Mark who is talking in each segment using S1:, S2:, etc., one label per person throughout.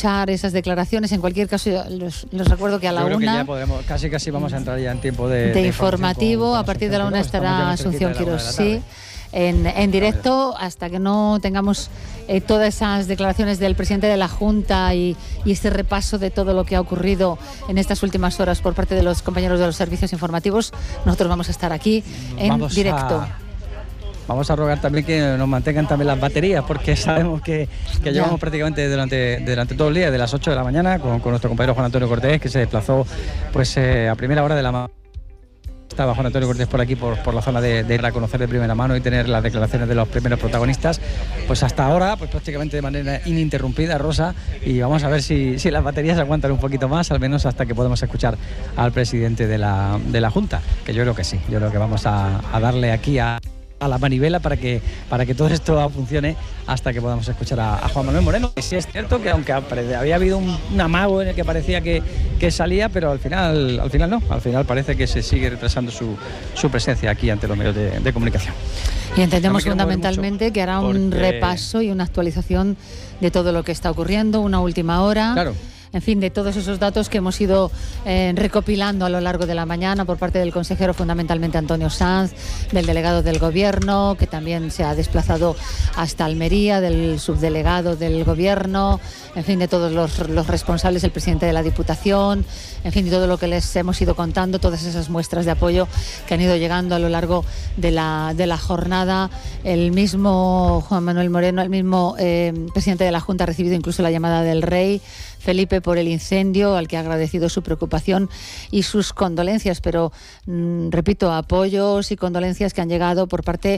S1: escuchar esas declaraciones. En cualquier caso, les recuerdo que a la 1...
S2: que ya podremos, casi vamos a entrar ya en tiempo de
S1: informativo. A partir de la 1 estará Asunción Quirós, sí, en directo, hasta que no tengamos todas esas declaraciones del presidente de la Junta y este repaso de todo lo que ha ocurrido en estas últimas horas por parte de los compañeros de los servicios informativos. Nosotros vamos a estar aquí en directo.
S2: Vamos a rogar también que nos mantengan también las baterías, porque sabemos que llevamos prácticamente durante todo el día, de las 8 de la mañana, con nuestro compañero Juan Antonio Cortés, que se desplazó pues a primera hora de la mañana. Estaba Juan Antonio Cortés por aquí, por la zona de conocer de primera mano y tener las declaraciones de los primeros protagonistas. Pues hasta ahora, pues prácticamente de manera ininterrumpida, Rosa, y vamos a ver si las baterías aguantan un poquito más, al menos hasta que podamos escuchar al presidente de la Junta, que yo creo que sí, yo creo que vamos a darle aquí a la manivela para que todo esto funcione hasta que podamos escuchar a Juan Manuel Moreno. Y sí es cierto que aunque había habido un amago en el que parecía que salía, pero al final no, al final parece que se sigue retrasando su presencia aquí ante los medios de comunicación.
S1: Y entendemos fundamentalmente que hará un repaso y una actualización de todo lo que está ocurriendo, una última hora.
S2: Claro.
S1: En fin, de todos esos datos que hemos ido recopilando a lo largo de la mañana por parte del consejero, fundamentalmente Antonio Sanz, del delegado del Gobierno, que también se ha desplazado hasta Almería, del subdelegado del Gobierno, en fin, de todos los responsables, el presidente de la Diputación, en fin, de todo lo que les hemos ido contando, todas esas muestras de apoyo que han ido llegando a lo largo de la jornada. El mismo Juan Manuel Moreno, el mismo presidente de la Junta, ha recibido incluso la llamada del Rey Felipe por el incendio, al que ha agradecido su preocupación y sus condolencias, pero repito, apoyos y condolencias que han llegado por parte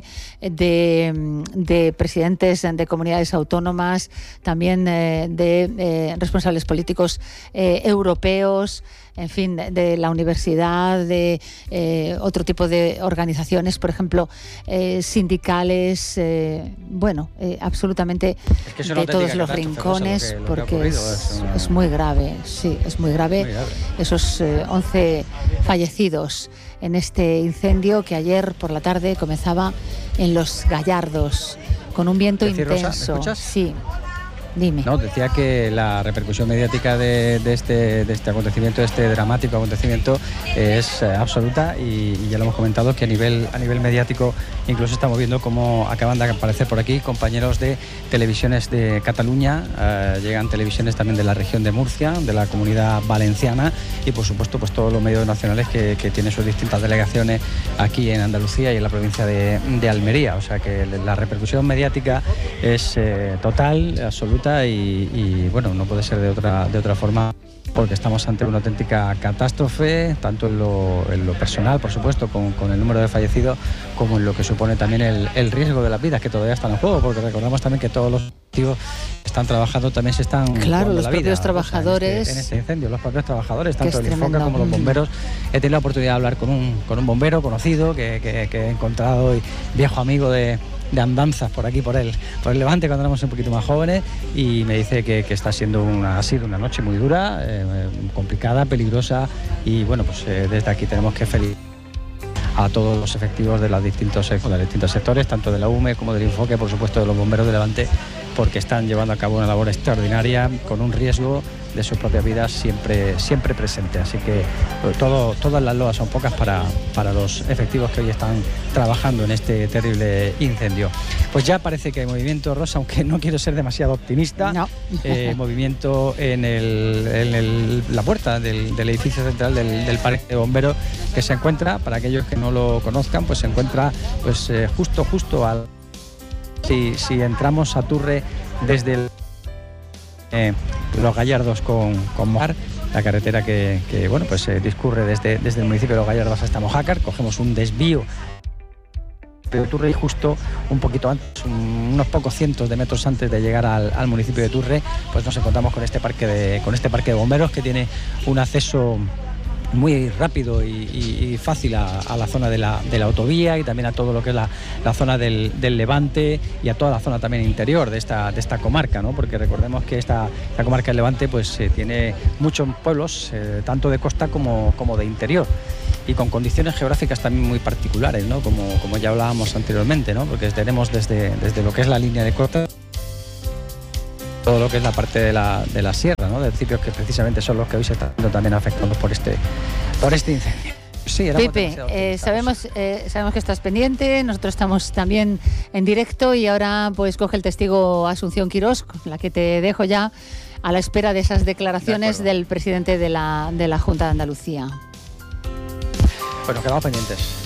S1: de presidentes de comunidades autónomas, también de responsables políticos europeos, en fin, de la universidad, de otro tipo de organizaciones, por ejemplo, sindicales, absolutamente de todos los rincones, porque es muy grave, sí, es muy grave. Esos 11 fallecidos en este incendio que ayer por la tarde comenzaba en Los Gallardos, con un viento intenso.
S2: Rosa, ¿me escuchas?
S1: Sí. Dime.
S2: No, decía que la repercusión mediática de este acontecimiento, de este dramático acontecimiento, es absoluta, y ya lo hemos comentado, que a nivel mediático incluso estamos viendo cómo acaban de aparecer por aquí compañeros de televisiones de Cataluña, llegan televisiones también de la región de Murcia, de la Comunidad Valenciana, y por supuesto pues todos los medios nacionales que tienen sus distintas delegaciones aquí en Andalucía y en la provincia de Almería. O sea que la repercusión mediática es total, absoluta, y bueno, no puede ser de otra forma, porque estamos ante una auténtica catástrofe, tanto en lo personal, por supuesto, con el número de fallecidos, como en lo que supone también el riesgo de las vidas que todavía están en juego, porque recordamos también que todos los activos están trabajando, también se están
S1: claro, los
S2: la
S1: propios
S2: vida,
S1: trabajadores
S2: en este incendio, los propios trabajadores, tanto el Infoca como los bomberos. He tenido la oportunidad de hablar con un bombero conocido que he encontrado, y viejo amigo de andanzas por aquí, por el Levante, cuando éramos un poquito más jóvenes, y me dice que ha sido una noche muy dura, complicada, peligrosa, y bueno, pues desde aquí tenemos que felicitar a todos los efectivos de los distintos sectores, tanto de la UME como del Infoque, por supuesto de los bomberos de Levante, porque están llevando a cabo una labor extraordinaria, con un riesgo de sus propias vidas siempre presente. Así que todas las loas son pocas para los efectivos que hoy están trabajando en este terrible incendio. Pues ya parece que hay movimiento, Rosa, aunque no quiero ser demasiado optimista.
S1: No.
S2: Movimiento en la puerta del edificio central del Parque de Bomberos, que se encuentra, para aquellos que no lo conozcan, pues se encuentra pues justo al... Si entramos a Turre desde Los Gallardos con Mojácar, la carretera que discurre desde el municipio de Los Gallardos hasta Mojácar, cogemos un desvío de Turre, y justo un poquito antes, unos pocos cientos de metros antes de llegar al municipio de Turre, pues nos encontramos con este parque de bomberos, que tiene un acceso muy rápido y fácil a la zona de la autovía, y también a todo lo que es la zona del Levante, y a toda la zona también interior de esta comarca, ¿no? Porque recordemos que esta comarca del Levante pues tiene muchos pueblos, tanto de costa como de interior, y con condiciones geográficas también muy particulares, ¿no? Como ya hablábamos anteriormente, ¿no? Porque tenemos desde lo que es la línea de costa, todo lo que es la parte de la sierra, ¿no? De municipios que precisamente son los que hoy se están viendo también afectados por este incendio. Sí,
S1: Pepe, sabemos que estás pendiente, nosotros estamos también en directo y ahora pues coge el testigo Asunción Quirós, la que te dejo ya a la espera de esas declaraciones del presidente de la Junta de Andalucía.
S2: Bueno, quedamos pendientes.